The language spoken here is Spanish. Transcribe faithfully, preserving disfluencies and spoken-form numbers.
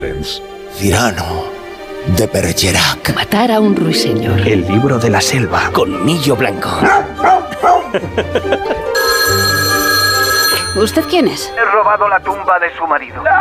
Cyrano de Bergerac. Matar a un ruiseñor. El libro de la selva. Colmillo blanco. ¿Usted quién es? He robado la tumba de su marido.